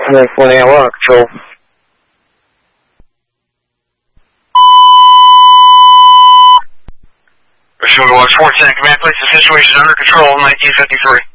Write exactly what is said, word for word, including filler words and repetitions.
twenty-four hour control. Sugar Watch four ten, command, place the situation under control, nineteen fifty-three.